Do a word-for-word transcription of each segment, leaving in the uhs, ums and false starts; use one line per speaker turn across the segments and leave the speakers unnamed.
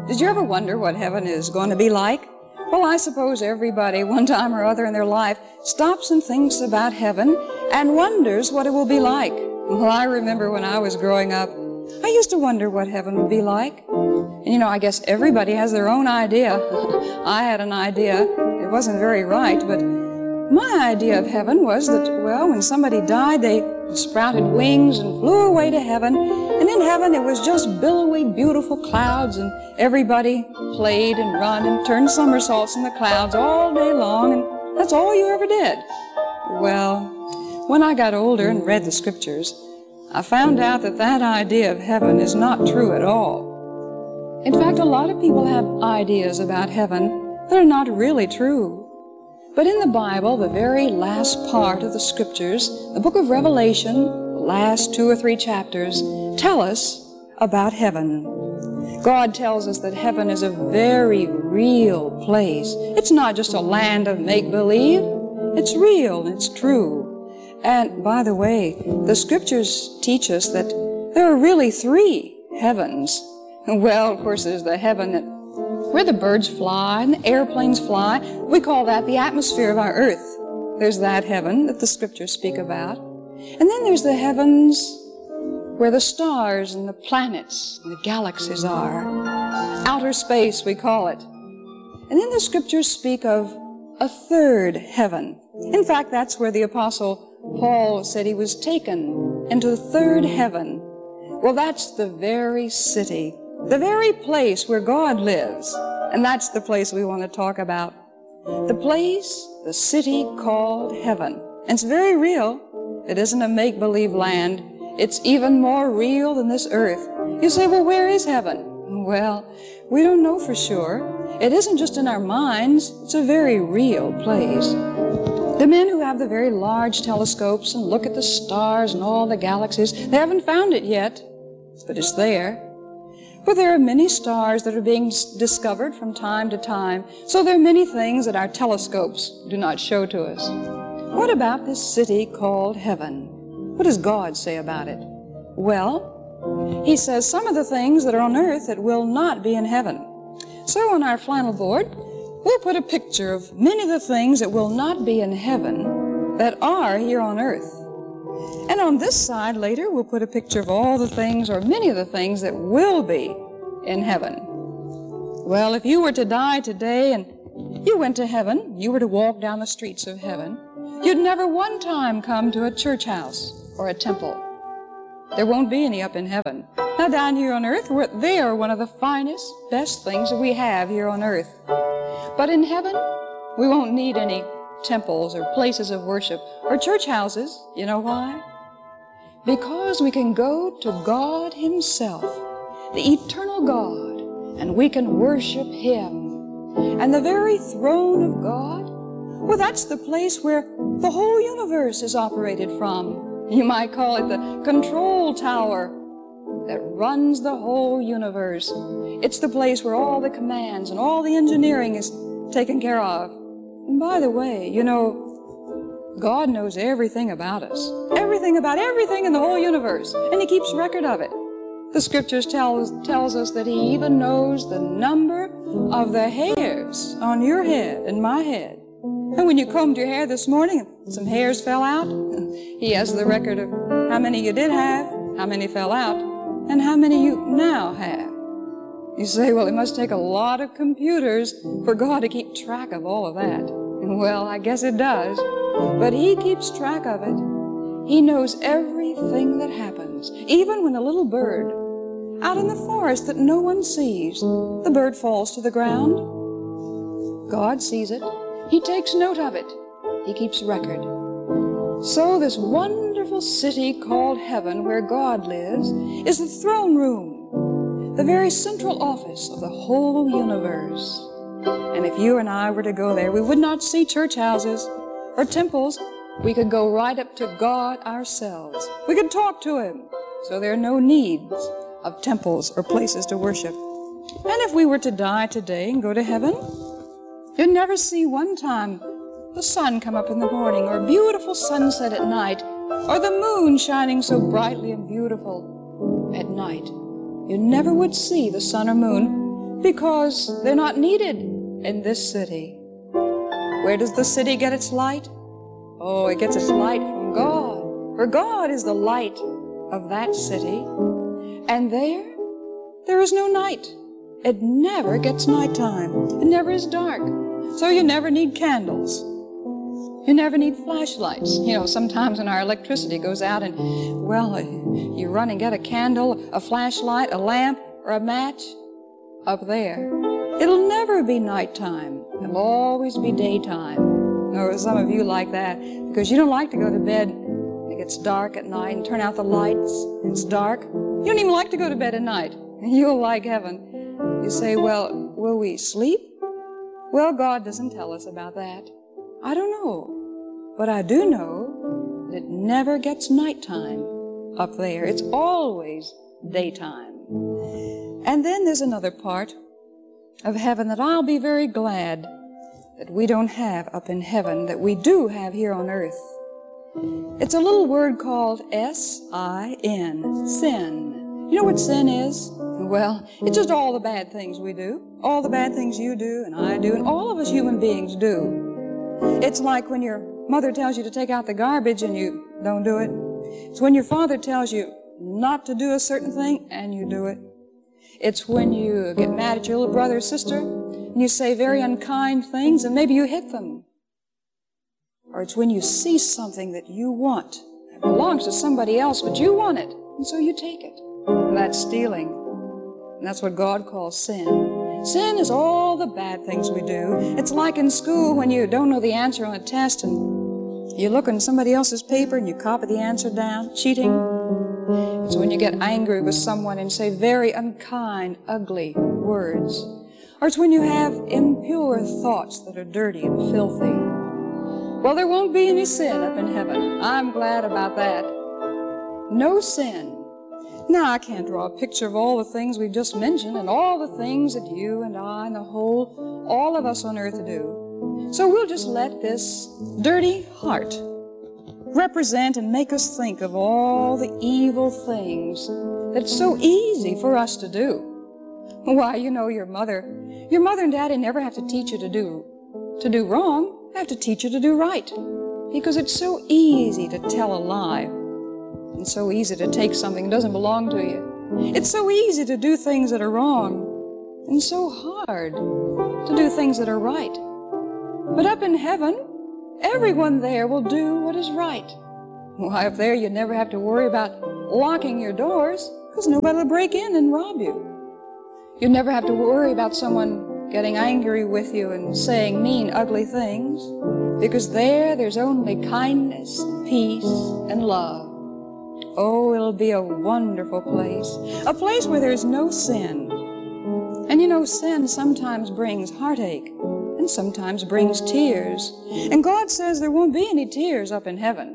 Did you ever wonder what heaven is going to be like? Well, I suppose everybody, one time or other in their life, stops and thinks about heaven and wonders what it will be like. Well, I remember when I was growing up, I used to wonder what heaven would be like. And you know, I guess everybody has their own idea. I had an idea. It wasn't very right, but my idea of heaven was that, well, when somebody died, they sprouted wings and flew away to heaven. And in heaven, it was just billowy, beautiful clouds, and everybody played and run and turned somersaults in the clouds all day long, and that's all you ever did. Well, when I got older and read the scriptures, I found out that that idea of heaven is not true at all. In fact, a lot of people have ideas about heaven that are not really true. But in the Bible, the very last part of the scriptures, the book of Revelation, the last two or three chapters, tell us about heaven. God tells us that heaven is a very real place. It's not just a land of make-believe. It's real, it's true. And by the way, the scriptures teach us that there are really three heavens. Well, of course, there's the heaven that where the birds fly and the airplanes fly. We call that the atmosphere of our earth. There's that heaven that the scriptures speak about. And then there's the heavens where the stars and the planets and the galaxies are. Outer space, we call it. And then the scriptures speak of a third heaven. In fact, that's where the Apostle Paul said he was taken into the third heaven. Well, that's the very city, the very place where God lives. And that's the place we want to talk about. The place, the city called heaven. And it's very real. It isn't a make-believe land. It's even more real than this earth. You say, well, where is heaven? Well, we don't know for sure. It isn't just in our minds. It's a very real place. The men who have the very large telescopes and look at the stars and all the galaxies, they haven't found it yet, but it's there. But there are many stars that are being discovered from time to time, so there are many things that our telescopes do not show to us. What about this city called heaven? What does God say about it? Well, He says some of the things that are on earth that will not be in heaven. So on our flannel board, we'll put a picture of many of the things that will not be in heaven that are here on earth. And on this side later, we'll put a picture of all the things, or many of the things, that will be in heaven. Well, if you were to die today and you went to heaven, you were to walk down the streets of heaven, you'd never one time come to a church house or a temple. There won't be any up in heaven. Now down here on earth, they are one of the finest, best things that we have here on earth. But in heaven, we won't need any temples or places of worship or church houses. You know why? Because we can go to God Himself, the eternal God, and we can worship Him. And the very throne of God, well, that's the place where the whole universe is operated from. You might call it the control tower that runs the whole universe. It's the place where all the commands and all the engineering is taken care of. And by the way, you know, God knows everything about us. Everything about everything in the whole universe. And He keeps record of it. The scriptures tells, tells us that He even knows the number of the hairs on your head and my head. And when you combed your hair this morning and some hairs fell out, He has the record of how many you did have, how many fell out, and how many you now have. You say, well, it must take a lot of computers for God to keep track of all of that. Well, I guess it does. But He keeps track of it. He knows everything that happens. Even when a little bird out in the forest that no one sees, the bird falls to the ground, God sees it. He takes note of it. He keeps record. So this wonderful city called heaven, where God lives, is the throne room, the very central office of the whole universe. And if you and I were to go there, we would not see church houses or temples. We could go right up to God ourselves. We could talk to Him. So there are no needs of temples or places to worship. And if we were to die today and go to heaven, you'd never see one time the sun come up in the morning, or a beautiful sunset at night, or the moon shining so brightly and beautiful at night. You never would see the sun or moon, because they're not needed in this city. Where does the city get its light? Oh, it gets its light from God. For God is the light of that city. And there, there is no night. It never gets nighttime. It never is dark. So you never need candles. You never need flashlights. You know, sometimes when our electricity goes out and, well, you run and get a candle, a flashlight, a lamp, or a match. Up there, it'll never be nighttime. It'll always be daytime. Or some of you like that because you don't like to go to bed. It gets dark at night and turn out the lights. It's dark. You don't even like to go to bed at night. You'll like heaven. You say, well, will we sleep? Well, God doesn't tell us about that. I don't know. But I do know that it never gets nighttime up there. It's always daytime. And then there's another part of heaven that I'll be very glad that we don't have up in heaven, that we do have here on earth. It's a little word called S I N, sin. You know what sin is? Well, it's just all the bad things we do, all the bad things you do and I do and all of us human beings do. It's like when your mother tells you to take out the garbage and you don't do it. It's when your father tells you not to do a certain thing and you do it. It's when you get mad at your little brother or sister and you say very unkind things and maybe you hit them. Or it's when you see something that you want. It belongs to somebody else, but you want it, and so you take it. And that's stealing. And that's what God calls sin. Sin is all the bad things we do. It's like in school when you don't know the answer on a test and you look in somebody else's paper and you copy the answer down, cheating. It's when you get angry with someone and say very unkind, ugly words. Or it's when you have impure thoughts that are dirty and filthy. Well, there won't be any sin up in heaven. I'm glad about that. No sin. Now, I can't draw a picture of all the things we've just mentioned and all the things that you and I and the whole, all of us on earth do. So we'll just let this dirty heart represent and make us think of all the evil things that's so easy for us to do. Why, you know, your mother, your mother and daddy never have to teach you to do, to do wrong. They have to teach you to do right. Because it's so easy to tell a lie. And so easy to take something that doesn't belong to you. It's so easy to do things that are wrong. And so hard to do things that are right. But up in heaven, everyone there will do what is right. Why, up there you never have to worry about locking your doors because nobody will break in and rob you. You never have to worry about someone getting angry with you and saying mean, ugly things, because there, there's only kindness, peace, and love. Oh, it'll be a wonderful place, a place where there's no sin. And you know, sin sometimes brings heartache, and sometimes brings tears. And God says there won't be any tears up in heaven.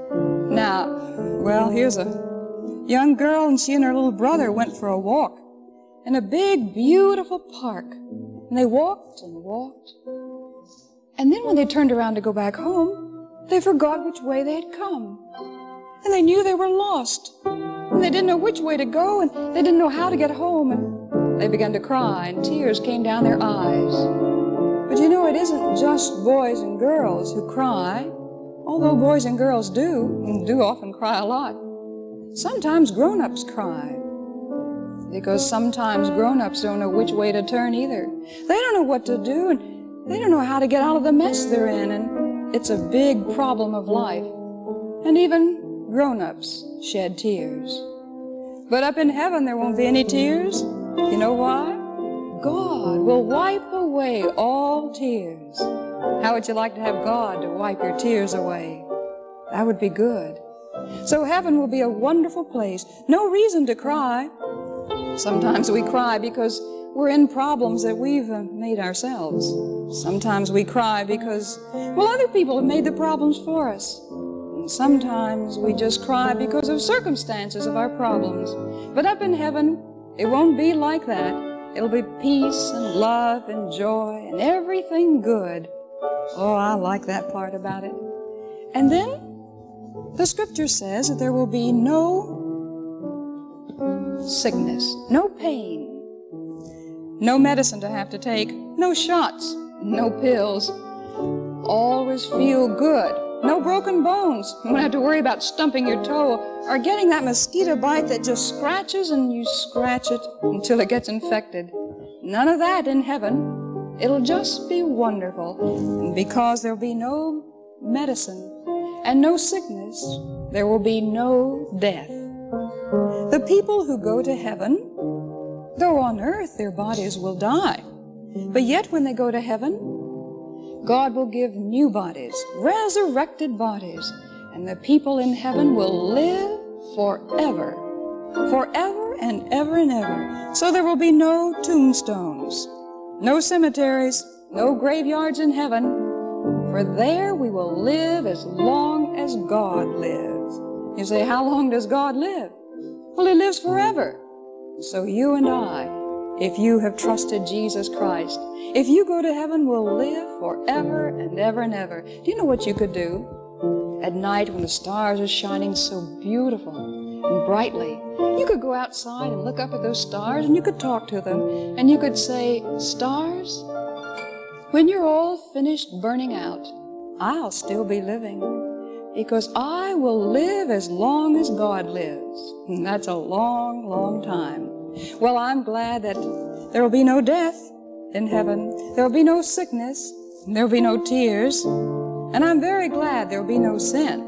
Now, well, here's a young girl, and she and her little brother went for a walk in a big, beautiful park. And they walked and walked. And then when they turned around to go back home, they forgot which way they had come. And they knew they were lost. And they didn't know which way to go, and they didn't know how to get home. And they began to cry, and tears came down their eyes. But you know, it isn't just boys and girls who cry, although boys and girls do, and do often cry a lot. Sometimes grown-ups cry. Because sometimes grown-ups don't know which way to turn either. They don't know what to do, and they don't know how to get out of the mess they're in, and it's a big problem of life. And even grown-ups shed tears. But up in heaven there won't be any tears. You know why? God will wipe away all tears. How would you like to have God to wipe your tears away? That would be good. So heaven will be a wonderful place. No reason to cry. Sometimes we cry because we're in problems that we've uh, made ourselves. Sometimes we cry because, well, other people have made the problems for us. And sometimes we just cry because of circumstances of our problems. But up in heaven, it won't be like that. It'll be peace and love and joy and everything good. Oh, I like that part about it. And then the scripture says that there will be no sickness, no pain, No medicine to have to take, no shots, no pills. Always feel good. No broken bones. You won't have to worry about stumping your toe or getting that mosquito bite that just scratches and you scratch it until it gets infected. None of that in heaven. It'll just be wonderful. And because there'll be no medicine and no sickness, there will be no death. The people who go to heaven, though on earth their bodies will die, but yet when they go to heaven, God will give new bodies, resurrected bodies, and the people in heaven will live forever, forever and ever and ever. So there will be no tombstones, no cemeteries, no graveyards in heaven, for there we will live as long as God lives. You say, how long does God live? Well, He lives forever. So you and I, if you have trusted Jesus Christ, if you go to heaven, will live forever and ever and ever. Do you know what you could do at night when the stars are shining so beautiful and brightly? You could go outside and look up at those stars and you could talk to them and you could say, stars, when you're all finished burning out, I'll still be living because I will live as long as God lives. And that's a long, long time. Well, I'm glad that there will be no death in heaven. There will be no sickness. There will be no tears. And I'm very glad there will be no sin.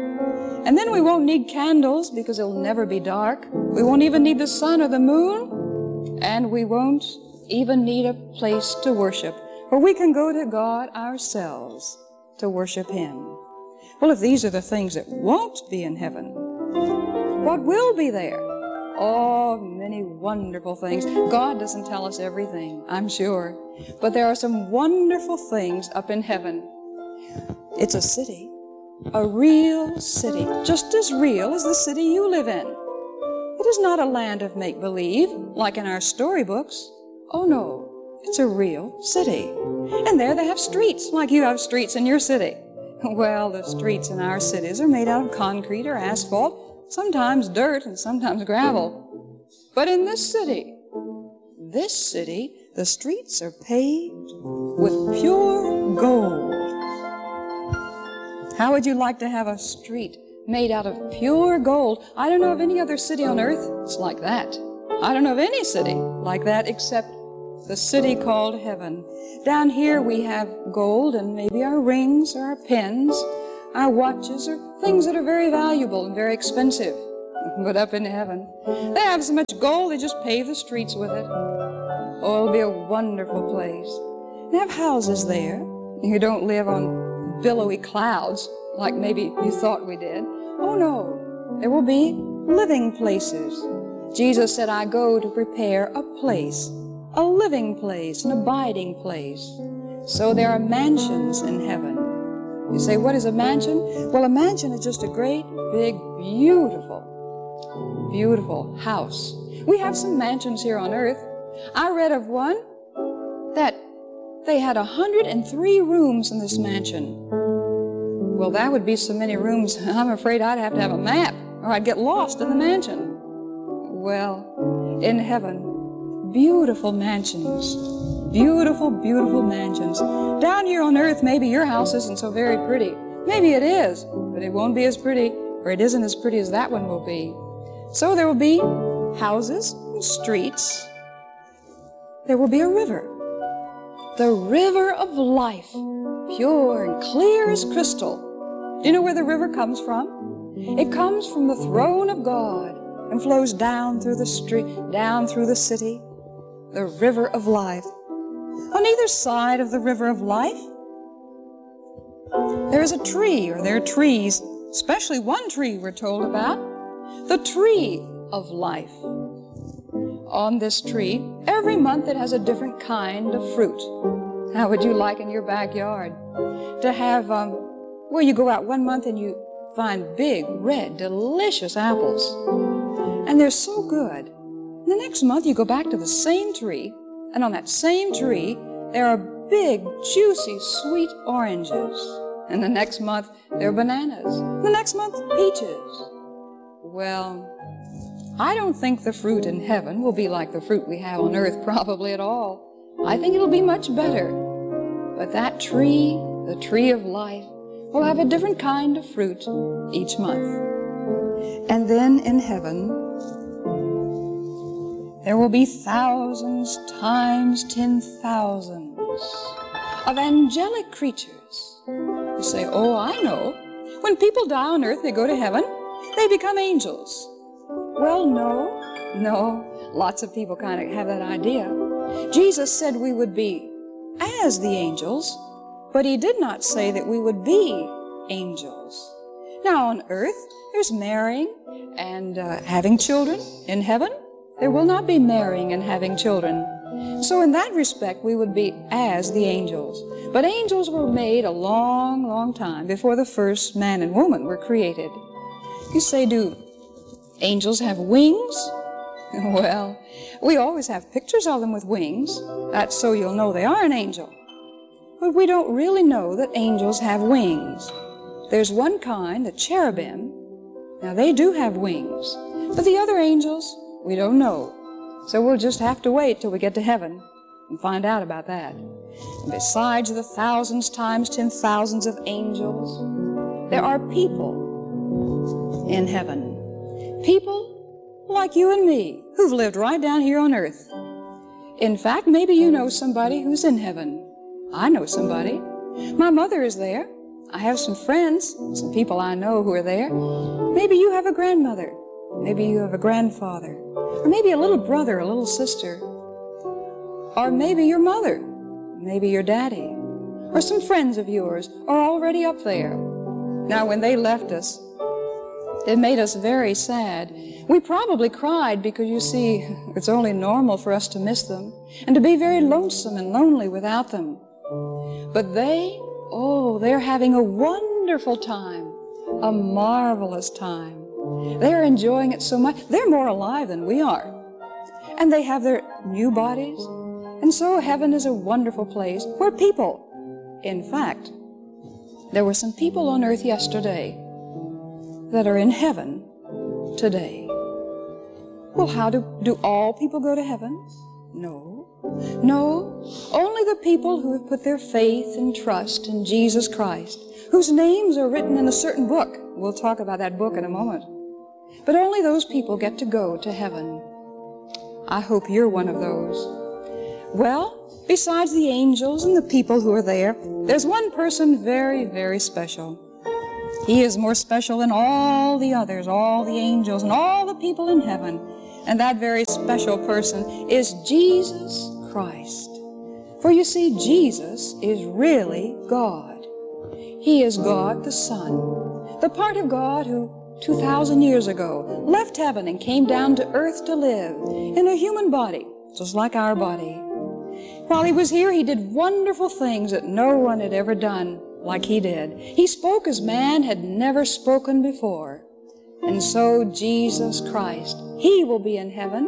And then we won't need candles because it'll never be dark. We won't even need the sun or the moon. And we won't even need a place to worship, for we can go to God ourselves to worship Him. Well, if these are the things that won't be in heaven, what will be there? Oh, many wonderful things. God doesn't tell us everything, I'm sure. But there are some wonderful things up in heaven. It's a city, a real city, just as real as the city you live in. It is not a land of make-believe, like in our storybooks. Oh, no, it's a real city. And there they have streets, like you have streets in your city. Well, the streets in our cities are made out of concrete or asphalt, sometimes dirt and sometimes gravel. But in this city, this city, the streets are paved with pure gold. How would you like to have a street made out of pure gold? I don't know of any other city on earth that's like that. I don't know of any city like that except the city called heaven. Down here we have gold and maybe our rings or our pens, our watches, or things that are very valuable and very expensive. But up in heaven, they have so much gold, they just pave the streets with it. Oh, it'll be a wonderful place. They have houses there. You don't live on billowy clouds like maybe you thought we did. Oh, no. There will be living places. Jesus said, I go to prepare a place, a living place, an abiding place. So there are mansions in heaven. You say, what is a mansion? Well, a mansion is just a great, big, beautiful, beautiful house. We have some mansions here on earth. I read of one that they had one hundred three rooms in this mansion. Well, that would be so many rooms, I'm afraid I'd have to have a map, or I'd get lost in the mansion. Well, in heaven, beautiful mansions. Beautiful, beautiful mansions. Down here on earth, maybe your house isn't so very pretty. Maybe it is, but it won't be as pretty, or it isn't as pretty as that one will be. So there will be houses and streets. There will be a river. The river of life, pure and clear as crystal. Do you know where the river comes from? It comes from the throne of God and flows down through the street, down through the city. The river of life. On either side of the river of life, there is a tree, or there are trees, especially one tree we're told about, the tree of life. On this tree, every month it has a different kind of fruit. How would you like in your backyard to have, um, well, you go out one month and you find big, red, delicious apples, and they're so good. The next month you go back to the same tree, and on that same tree there are big, juicy, sweet oranges. And the next month there are bananas. The next month, peaches. Well, I don't think the fruit in heaven will be like the fruit we have on earth probably at all. I think it'll be much better. But that tree, the tree of life, will have a different kind of fruit each month. And then in heaven, there will be thousands times ten thousands of angelic creatures. You say, oh, I know. When people die on earth, they go to heaven. They become angels. Well, no, no. Lots of people kind of have that idea. Jesus said we would be as the angels, but he did not say that we would be angels. Now on earth, there's marrying and uh, having children. In heaven, there will not be marrying and having children. So in that respect, we would be as the angels. But angels were made a long, long time before the first man and woman were created. You say, do angels have wings? Well, we always have pictures of them with wings. That's so you'll know they are an angel. But we don't really know that angels have wings. There's one kind, the cherubim. Now they do have wings. But the other angels, we don't know. So we'll just have to wait till we get to heaven and find out about that. And besides the thousands times ten thousands of angels, there are people in heaven. People like you and me who've lived right down here on earth. In fact, maybe you know somebody who's in heaven. I know somebody. My mother is there. I have some friends, some people I know who are there. Maybe you have a grandmother. Maybe you have a grandfather. Or maybe a little brother, a little sister. Or maybe your mother. Maybe your daddy. Or some friends of yours are already up there. Now, when they left us, it made us very sad. We probably cried because, you see, it's only normal for us to miss them and to be very lonesome and lonely without them. But they, oh, they're having a wonderful time, a marvelous time. They're enjoying it so much. They're more alive than we are. And they have their new bodies. And so heaven is a wonderful place where people, in fact, there were some people on earth yesterday that are in heaven today. Well, how do, do all people go to heaven? No. No, only the people who have put their faith and trust in Jesus Christ, whose names are written in a certain book. We'll talk about that book in a moment. But only those people get to go to heaven. I hope you're one of those. Well, besides the angels and the people who are there, there's one person very, very special. He is more special than all the others, all the angels and all the people in heaven. And that very special person is Jesus Christ. For you see, Jesus is really God. He is God the Son, the part of God who two thousand years ago left heaven and came down to earth to live in a human body, just like our body. While he was here, he did wonderful things that no one had ever done like he did. He spoke as man had never spoken before. And so Jesus Christ, he will be in heaven.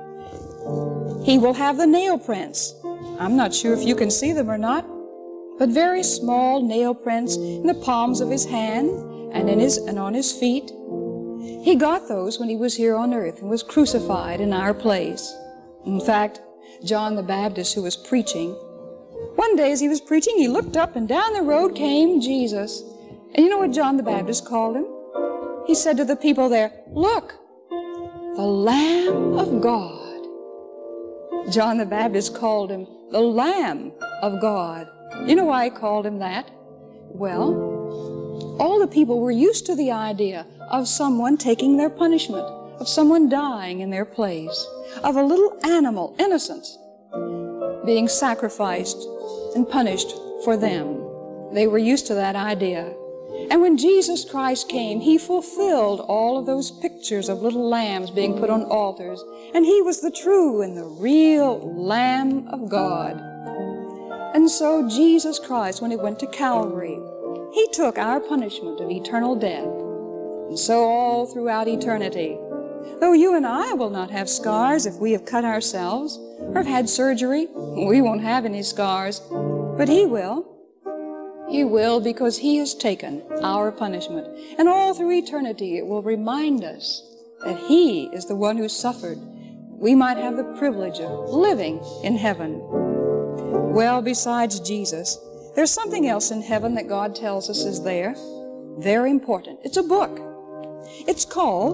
He will have the nail prints. I'm not sure if you can see them or not, but very small nail prints in the palms of his hand and in his and on his feet. He got those when he was here on earth and was crucified in our place. In fact, John the Baptist, who was preaching, one day as he was preaching, he looked up and down the road came Jesus. And you know what John the Baptist called him? He said to the people there, "Look, the Lamb of God." John the Baptist called him the Lamb of God. You know why he called him that? Well, all the people were used to the idea of someone taking their punishment, of someone dying in their place, of a little animal, innocent, being sacrificed and punished for them. They were used to that idea. And when Jesus Christ came, he fulfilled all of those pictures of little lambs being put on altars. And he was the true and the real Lamb of God. And so Jesus Christ, when he went to Calvary, he took our punishment of eternal death. And so all throughout eternity, though you and I will not have scars if we have cut ourselves or have had surgery, we won't have any scars, but he will. He will, because he has taken our punishment. And all through eternity it will remind us that He is the one who suffered. We might have the privilege of living in heaven. Well, besides Jesus, there's something else in heaven that God tells us is there. Very important. It's a book. It's called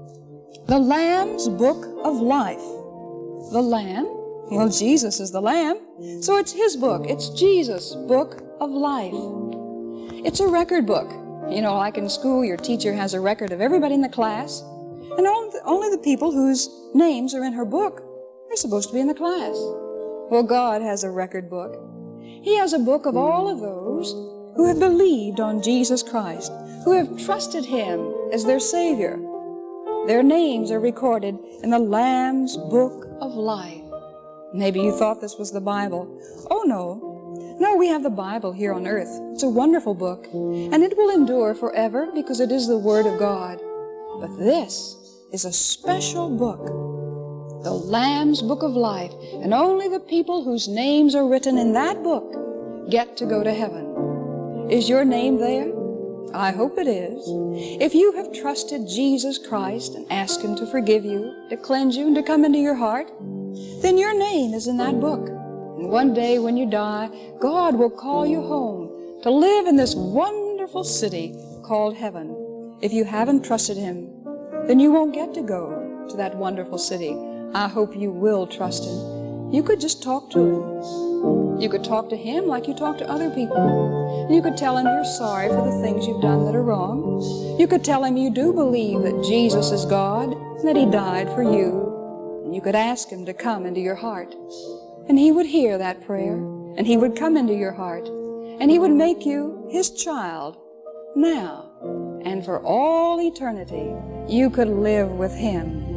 the Lamb's Book of Life. The Lamb? Well, Jesus is the Lamb, so it's His book. It's Jesus' book of life. It's a record book. You know, like in school, your teacher has a record of everybody in the class, and only the people whose names are in her book are supposed to be in the class. Well, God has a record book. He has a book of all of those who have believed on Jesus Christ, who have trusted Him as their Savior. Their names are recorded in the Lamb's Book of Life. Maybe you thought this was the Bible. Oh, no. No, we have the Bible here on earth. It's a wonderful book, and it will endure forever because it is the Word of God. But this is a special book, the Lamb's Book of Life, and only the people whose names are written in that book get to go to heaven. Is your name there? I hope it is. If you have trusted Jesus Christ and asked Him to forgive you, to cleanse you, and to come into your heart, then your name is in that book. And one day when you die, God will call you home to live in this wonderful city called heaven. If you haven't trusted Him, then you won't get to go to that wonderful city. I hope you will trust Him. You could just talk to Him. You could talk to Him like you talk to other people. You could tell Him you're sorry for the things you've done that are wrong. You could tell Him you do believe that Jesus is God, and that He died for you. And you could ask Him to come into your heart. And He would hear that prayer, and He would come into your heart, and He would make you His child now. And for all eternity, you could live with Him